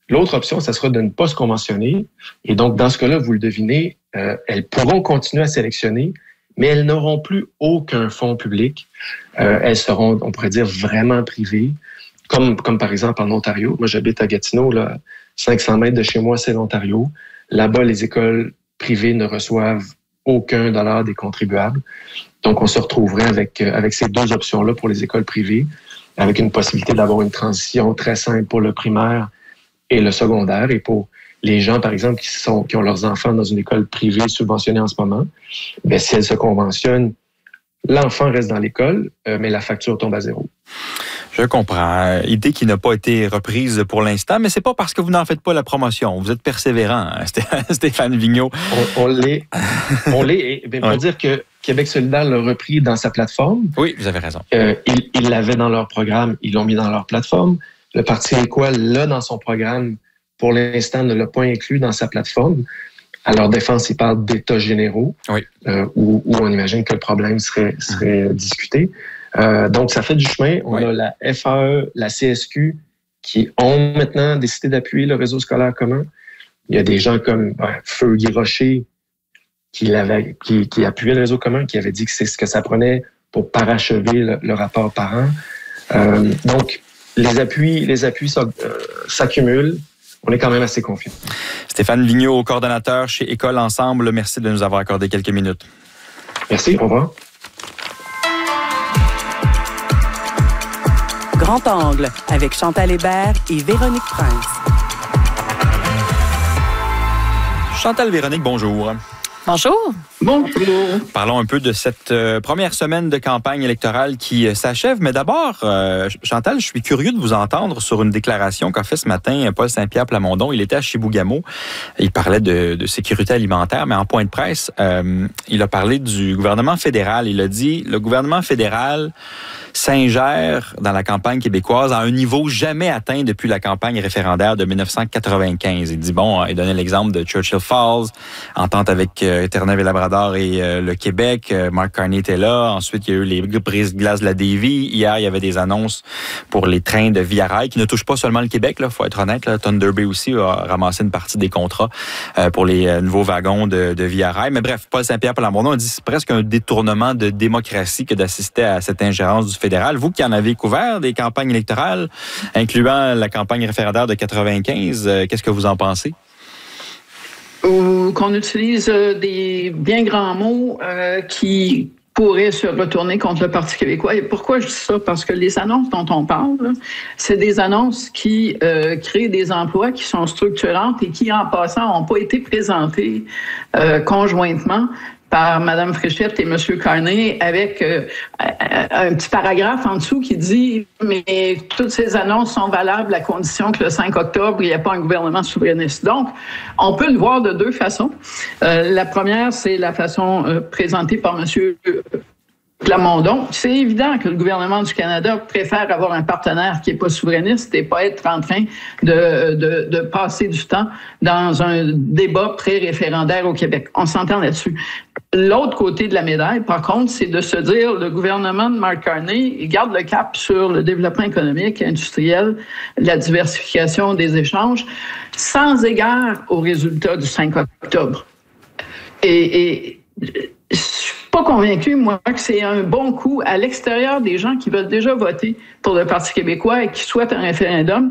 L'autre option, ça sera de ne pas se conventionner. Et donc, dans ce cas-là, vous le devinez, elles pourront continuer à sélectionner, mais elles n'auront plus aucun fonds public. Elles seront, on pourrait dire, vraiment privées, comme par exemple en Ontario. Moi, j'habite à Gatineau, là, 500 mètres de chez moi, c'est l'Ontario. Là-bas, les écoles privées ne reçoivent aucun dollar des contribuables. Donc, on se retrouverait avec ces deux options-là pour les écoles privées, avec une possibilité d'avoir une transition très simple pour le primaire et le secondaire. Et pour les gens, par exemple, qui ont leurs enfants dans une école privée subventionnée en ce moment, bien, si elles se conventionnent, l'enfant reste dans l'école, mais la facture tombe à zéro. Je comprends. Idée qui n'a pas été reprise pour l'instant, mais c'est pas parce que vous n'en faites pas la promotion. Vous êtes persévérant, Stéphane Vigneault. On l'est. Et bien, pour dire que Québec solidaire l'a repris dans sa plateforme. Oui, vous avez raison. Ils l'avaient dans leur programme, ils l'ont mis dans leur plateforme. Le Parti québécois l'a dans son programme. Pour l'instant, ne l'a pas inclus dans sa plateforme. À leur défense, ils parlent d'états généraux, oui. Où on imagine que le problème serait discuté. Donc, ça fait du chemin. On a la FAE, la CSQ qui ont maintenant décidé d'appuyer le réseau scolaire commun. Il y a des gens comme Feu Guy Rocher qui appuyait le réseau commun, qui avait dit que c'est ce que ça prenait pour parachever le rapport parent. Donc, les appuis s'accumulent. On est quand même assez confiants. Stéphane Vigneault, coordonnateur chez École Ensemble, merci de nous avoir accordé quelques minutes. Merci, au revoir. Grand Angle, avec Chantal Hébert et Véronique Prince. Chantal, Véronique, bonjour. Bonjour. Bonjour. Parlons un peu de cette première semaine de campagne électorale qui s'achève. Mais d'abord, Chantal, je suis curieux de vous entendre sur une déclaration qu'a fait ce matin Paul Saint-Pierre Plamondon. Il était à Chibougamau. Il parlait de sécurité alimentaire, mais en point de presse, il a parlé du gouvernement fédéral. Il a dit, le gouvernement fédéral s'ingère dans la campagne québécoise à un niveau jamais atteint depuis la campagne référendaire de 1995. Il dit, il donnait l'exemple de Churchill Falls, entente avec Terre-Neuve-et-Labrador et le Québec. Mark Carney était là. Ensuite, il y a eu les brises-glaces de la Davie. Hier, il y avait des annonces pour les trains de Via Rail qui ne touchent pas seulement le Québec, là, faut être honnête. Là. Thunder Bay aussi a ramassé une partie des contrats pour les nouveaux wagons de Via Rail. Mais bref, Paul Saint-Pierre Plamondon a dit que c'est presque un détournement de démocratie que d'assister à cette ingérence du fédéral. Vous qui en avez couvert des campagnes électorales, incluant la campagne référendaire de 95, qu'est-ce que vous en pensez? Qu'on utilise des bien grands mots qui pourraient se retourner contre le Parti québécois. Et pourquoi je dis ça? Parce que les annonces dont on parle, c'est des annonces qui créent des emplois qui sont structurantes et qui, en passant, n'ont pas été présentées conjointement par Mme Fréchette et M. Carney avec un petit paragraphe en dessous qui dit « Mais toutes ces annonces sont valables à condition que le 5 octobre, il n'y ait pas un gouvernement souverainiste. » Donc, on peut le voir de deux façons. La première, c'est la façon présentée par M. Plamondon. C'est évident que le gouvernement du Canada préfère avoir un partenaire qui n'est pas souverainiste et pas être en train de passer du temps dans un débat pré-référendaire au Québec. On s'entend là-dessus. L'autre côté de la médaille, par contre, c'est de se dire le gouvernement de Mark Carney, il garde le cap sur le développement économique et industriel, la diversification des échanges, sans égard aux résultats du 5 octobre. Et je suis pas convaincu, moi, que c'est un bon coup à l'extérieur des gens qui veulent déjà voter pour le Parti québécois et qui souhaitent un référendum,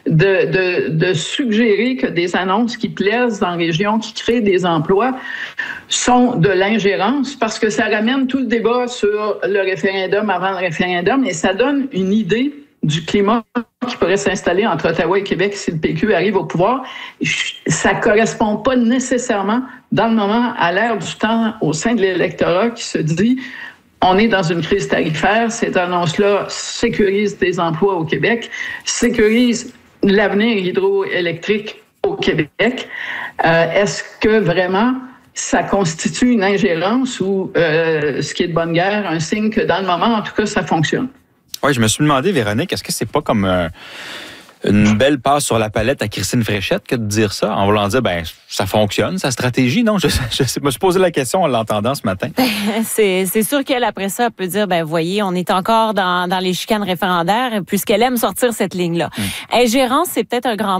de suggérer que des annonces qui plaisent dans la région, qui créent des emplois, sont de l'ingérence, parce que ça ramène tout le débat sur le référendum avant le référendum et ça donne une idée du climat qui pourrait s'installer entre Ottawa et Québec si le PQ arrive au pouvoir. Ça ne correspond pas nécessairement, dans le moment, à l'ère du temps au sein de l'électorat qui se dit on est dans une crise tarifaire, cette annonce-là sécurise des emplois au Québec, sécurise l'avenir hydroélectrique au Québec. Est-ce que vraiment ça constitue une ingérence ou, ce qui est de bonne guerre, un signe que dans le moment, en tout cas, ça fonctionne? Oui, je me suis demandé, Véronique, est-ce que c'est pas comme une belle passe sur la palette à Christine Fréchette que de dire ça, en voulant dire, ça fonctionne, sa stratégie, non? Je me suis posé la question en l'entendant ce matin. C'est sûr qu'elle, après ça, peut dire, voyez, on est encore dans les chicanes référendaires, puisqu'elle aime sortir cette ligne-là. Ingérence, c'est peut-être un grand